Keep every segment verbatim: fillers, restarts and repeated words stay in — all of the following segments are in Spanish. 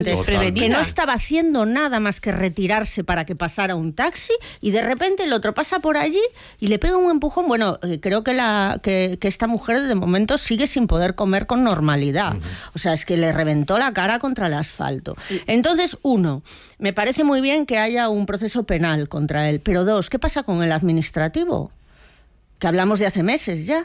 gente que no estaba haciendo nada más que retirarse para que pasara un taxi y de repente el otro pasa por allí y le pega un empujón. Bueno, eh, creo que, la, que, que esta mujer de momento sigue sin poder comer con normalidad. Uh-huh. O sea, es que le reventó la cara contra el asfalto. Entonces, uno, me parece muy bien que haya un proceso penal contra él, pero dos, ¿qué pasa con el administrativo? Que hablamos de hace meses ya.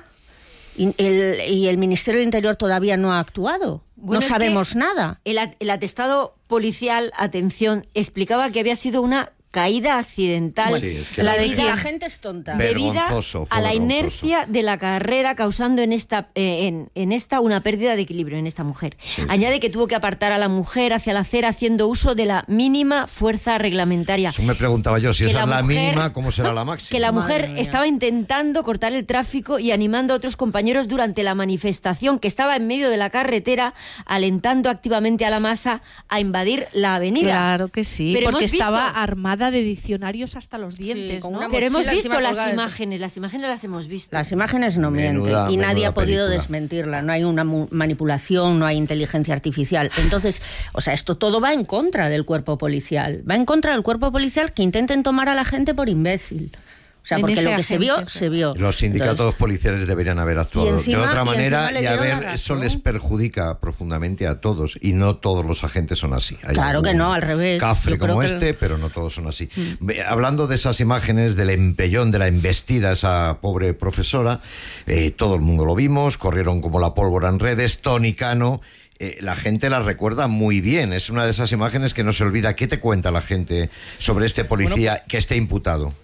Y el, y el Ministerio del Interior todavía no ha actuado. Bueno, no sabemos nada. El, el atestado policial, atención, explicaba que había sido una caída accidental. Bueno, sí, es que la, la, la gente es tonta. Debida a la inercia de la carrera, causando en esta, eh, en, en esta una pérdida de equilibrio en esta mujer. Sí, Añade sí. que tuvo que apartar a la mujer hacia la acera haciendo uso de la mínima fuerza reglamentaria. Eso me preguntaba yo, si esa la es la mujer, mínima, ¿cómo será la máxima? Que la mujer estaba intentando cortar el tráfico y animando a otros compañeros durante la manifestación, que estaba en medio de la carretera, alentando activamente a la masa a invadir la avenida. Claro que sí, Pero porque estaba visto... armada de diccionarios hasta los dientes, sí, ¿no? Pero hemos visto las imágenes, las imágenes las hemos visto. Las imágenes no mienten menuda, y nadie ha podido película. desmentirla. No hay una mu- manipulación, no hay inteligencia artificial. Entonces, o sea, esto todo va en contra del cuerpo policial. Va en contra del cuerpo policial que intenten tomar a la gente por imbécil. O sea, porque lo que se vio, se vio. Los sindicatos Entonces, policiales deberían haber actuado encima, de otra manera y, y a ver, eso les perjudica profundamente a todos y no todos los agentes son así. Hay claro que no, al revés. Cafre como que... este, pero no todos son así. Mm. Hablando de esas imágenes del empellón, de la embestida a esa pobre profesora, eh, todo el mundo lo vimos, corrieron como la pólvora en redes, Tony Cano... Eh, la gente la recuerda muy bien, es una de esas imágenes que no se olvida. ¿Qué te cuenta la gente sobre este policía bueno, que esté imputado?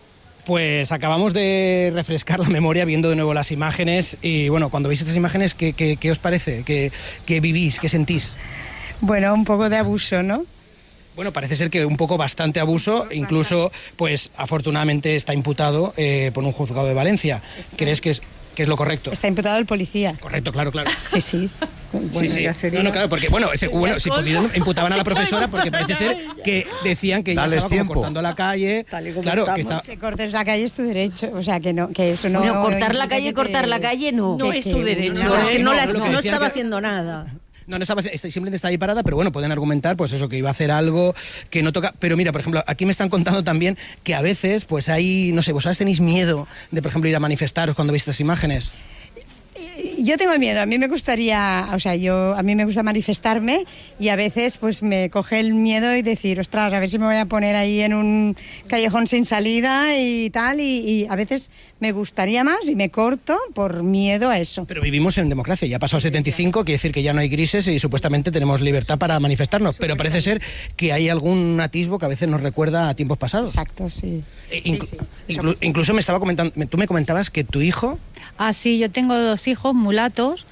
Pues acabamos de refrescar la memoria viendo de nuevo las imágenes y bueno, cuando veis estas imágenes, ¿qué, qué, qué os parece? ¿Qué, ¿Qué vivís? ¿Qué sentís? Bueno, un poco de abuso, ¿no? Bueno, parece ser que un poco bastante abuso, incluso, pues afortunadamente está imputado eh, por un juzgado de Valencia. ¿Crees que es, que es lo correcto? Está imputado el policía. Correcto, claro, claro. Sí, sí. Bueno, sí, sí. Sería... No, no, claro, porque bueno, ese, bueno si pudieron, imputaban a la profesora porque parece ser que decían que ella estaba como cortando la calle. Claro, que está... Si cortes la calle es tu derecho, o sea, que no, que eso no... Bueno, cortar la calle, cortar la calle no. No es tu derecho, no, es que no, no, no, no, no estaba haciendo nada. No, no estaba, simplemente está ahí parada, pero bueno, pueden argumentar, pues eso, que iba a hacer algo que no toca. Pero mira, por ejemplo, aquí me están contando también que a veces, pues hay, no sé, vosotros tenéis miedo de, por ejemplo, ir a manifestaros cuando veis estas imágenes. Yo tengo miedo, a mí me gustaría, o sea, yo a mí me gusta manifestarme y a veces pues me coge el miedo y decir, ostras, a ver si me voy a poner ahí en un callejón sin salida y tal, y, y a veces me gustaría más y me corto por miedo a eso. Pero vivimos en democracia, ya ha pasado setenta y cinco, quiere decir que ya no hay grises y supuestamente tenemos libertad para manifestarnos, pero parece ser que hay algún atisbo que a veces nos recuerda a tiempos pasados. Exacto, sí. Eh, inclu- sí, sí. Inclu- incluso me estaba comentando, tú me comentabas que tu hijo... Ah, sí, yo tengo dos hijos mulatos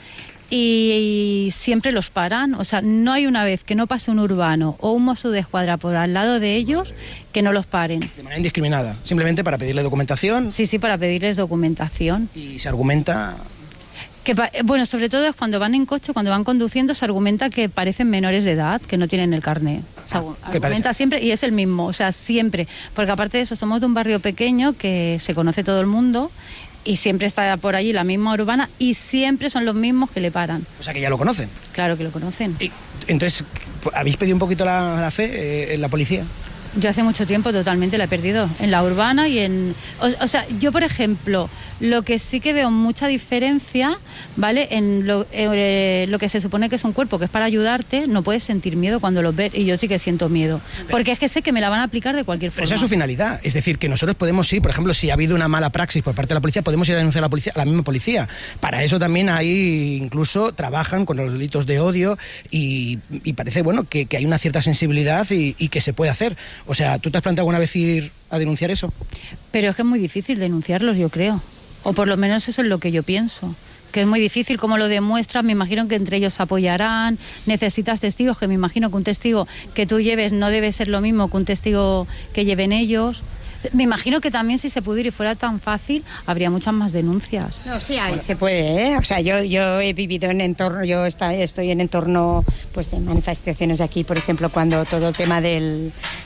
y, y siempre los paran. O sea, no hay una vez que no pase un urbano o un mozo de escuadra por al lado de ellos que no los paren. De manera indiscriminada, simplemente para pedirle documentación. Sí, sí, para pedirles documentación. Y se argumenta... Que, bueno, sobre todo es cuando van en coche, cuando van conduciendo, se argumenta que parecen menores de edad, que no tienen el carné. Se ah, argumenta siempre y es el mismo, o sea, siempre. Porque aparte de eso, somos de un barrio pequeño que se conoce todo el mundo y siempre está por allí la misma urbana y siempre son los mismos que le paran. O sea, que ya lo conocen. Claro que lo conocen. Y, entonces, ¿habéis pedido un poquito la, la fe eh, en la policía? Yo hace mucho tiempo totalmente la he perdido, en la urbana y en... O, o sea, yo, por ejemplo, lo que sí que veo mucha diferencia, ¿vale? En lo, eh, lo que se supone que es un cuerpo, que es para ayudarte, no puedes sentir miedo cuando los ves, y yo sí que siento miedo. Porque es que sé que me la van a aplicar de cualquier forma. Pero esa es su finalidad, es decir, que nosotros podemos ir, por ejemplo, si ha habido una mala praxis por parte de la policía, podemos ir a denunciar a la policía, a la misma policía. Para eso también hay, incluso, trabajan con los delitos de odio y, y parece, bueno, que, que hay una cierta sensibilidad y, y que se puede hacer. O sea, ¿tú te has planteado alguna vez ir a denunciar eso? Pero es que es muy difícil denunciarlos, yo creo. O por lo menos eso es lo que yo pienso. Que es muy difícil, cómo lo demuestran, me imagino que entre ellos se apoyarán, necesitas testigos, que me imagino que un testigo que tú lleves no debe ser lo mismo que un testigo que lleven ellos. Me imagino que también si se pudiera y fuera tan fácil, habría muchas más denuncias. No, sí, ahí bueno. Se puede, ¿eh? O sea, yo, yo he vivido en entorno, yo está, estoy en entorno pues de manifestaciones aquí, por ejemplo, cuando todo el tema del,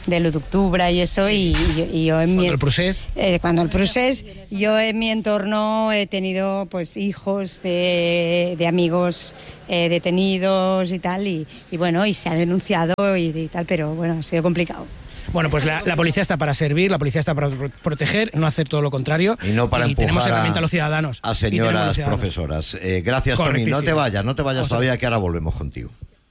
del octubre y eso, sí. y, y, y yo en cuando mi... el procés. Eh, cuando el procés, yo en mi entorno he tenido pues hijos de, de amigos eh, detenidos y tal, y, y bueno, y se ha denunciado y, y tal, pero bueno, ha sido complicado. Bueno, pues la, la policía está para servir, la policía está para proteger, no hacer todo lo contrario. Y no para y empujar tenemos herramienta a, a los ciudadanos. A señoras los ciudadanos. profesoras. Eh, gracias, Tony. No te vayas, no te vayas Vamos todavía, que ahora volvemos contigo.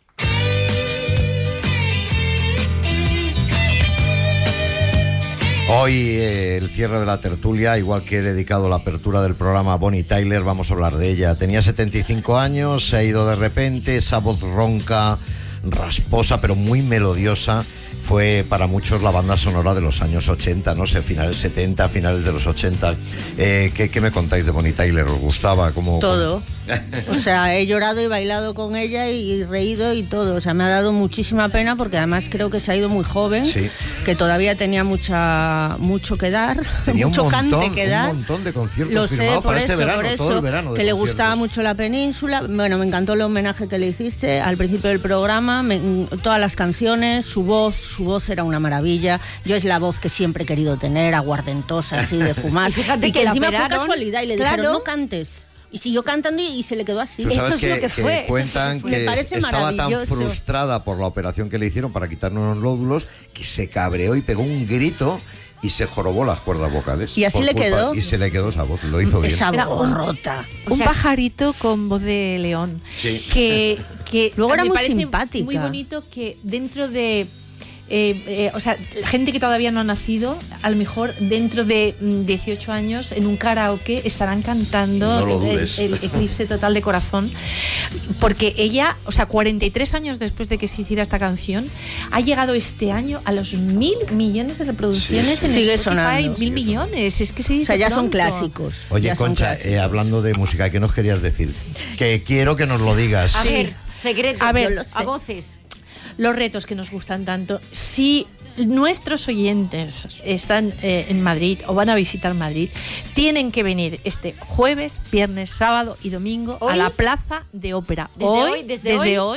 Hoy eh, el cierre de la tertulia, igual que he dedicado la apertura del programa a Bonnie Tyler, vamos a hablar de ella. Tenía setenta y cinco años, se ha ido de repente, esa voz ronca, rasposa, pero muy melodiosa. Fue para muchos la banda sonora de los años ochenta, no sé, finales setenta, finales de los ochenta. Eh, ¿qué, ¿Qué me contáis de Bonnie Tyler? ¿Os gustaba? ¿Cómo, todo. Cómo? O sea, he llorado y bailado con ella y reído y todo. O sea, me ha dado muchísima pena porque además creo que se ha ido muy joven, sí. que todavía tenía mucha mucho que dar, tenía mucho un montón, cante que dar. Un montón de conciertos Lo sé, por para eso, este verano, por eso, todo el verano que le gustaba mucho la península. Bueno, me encantó el homenaje que le hiciste al principio del programa, me, todas las canciones, su voz, su voz era una maravilla. Yo es la voz que siempre he querido tener, aguardentosa, así, de fumar. Y fíjate y que, que la encima operaron, fue casualidad y le claro. dijeron, no cantes. Y siguió cantando y, y se le quedó así. Eso es que, lo que, que fue. Cuentan eso que estaba tan frustrada por la operación que le hicieron para quitarle unos nódulos que se cabreó y pegó un grito y se jorobó las cuerdas vocales. Y así le culpa, quedó. Y se le quedó esa voz, lo hizo bien. Esa Era voz un, rota. Un o sea, pajarito con voz de león. Sí. Que, que luego era me muy parece simpática. Muy bonito que dentro de... Eh, eh, o sea, gente que todavía no ha nacido, a lo mejor dentro de dieciocho años en un karaoke estarán cantando no el, el Eclipse Total de Corazón, porque ella, o sea, cuarenta y tres años después de que se hiciera esta canción, ha llegado este año a los mil millones de reproducciones sí, sí. Sigue en Spotify, sonando. mil millones, es que se dice o sea, ya pronto. son clásicos. Oye, ya Concha, clásicos. Eh, hablando de música, ¿qué nos querías decir? Que quiero que nos lo digas. A Sí. ver, secreto, A ver, a voces. Los retos que nos gustan tanto. Si nuestros oyentes están eh, en Madrid o van a visitar Madrid, tienen que venir este jueves, viernes, sábado y domingo ¿Hoy? a la Plaza de Ópera. ¿Desde hoy, hoy? ¿Desde desde hoy? hoy,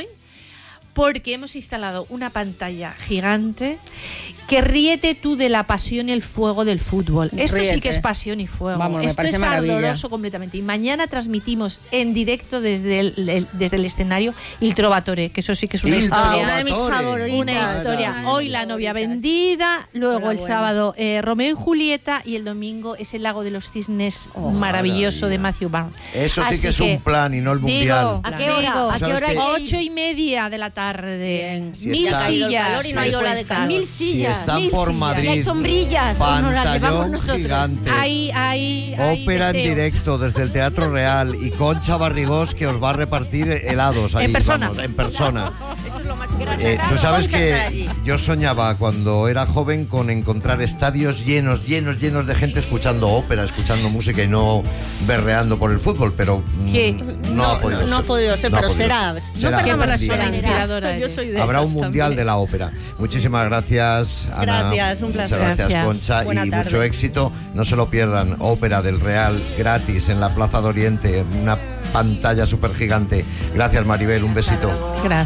porque hemos instalado una pantalla gigante que ríete tú de la pasión y el fuego del fútbol. Esto Ríete. sí que es pasión y fuego. Vamos, me Esto parece es maravilla. ardoroso completamente. Y mañana transmitimos en directo desde el, el- desde el escenario Il Trovatore, que eso sí que es una Il historia. Ah, una de mis Trovatore. favoritas. Una historia. Hoy la novia vendida, luego el sábado eh, Romeo y Julieta y el domingo es el Lago de los Cisnes maravilloso maravilla. de Matthew Vaughn. Eso sí Así que es un plan y no el mundial. Digo, ¿A qué hora? digo, ¿A qué ¿sabes hora? qué? hay que ir? Ocho y media de la tarde. Bien. Si Mil está- sillas. calor y no hay ola de puestas. calor. Mil Si sillas. están mil por sillas. Madrid, Y hay sombrillas, o no las llevamos pantallón nosotros. gigante. Hay, hay, hay Ópera en deseos. directo desde el Teatro Real y Concha Barrigós que os va a repartir helados ahí, En persona. vamos, en persona. Eso es lo más grande. Eh, Tú sabes Concha estará que allí. yo soñaba cuando era joven con encontrar estadios llenos, llenos, llenos de gente escuchando ópera, escuchando música y no berreando por el fútbol, pero mm, ¿Qué? no, No, ha podido no ser. ha podido ser, No ha pero podido será. ser. No Será Qué perdamos la algún día. persona esperanza. inspiradora Yo eres. soy de Habrá esas un mundial también. de la ópera. Muchísimas gracias, Ana. Gracias, un placer. Muchas gracias, Gracias. Concha, Buena y tarde. mucho éxito. No se lo pierdan. Ópera del Real gratis en la Plaza de Oriente, una pantalla súper gigante. Gracias, Maribel. Un besito. Gracias.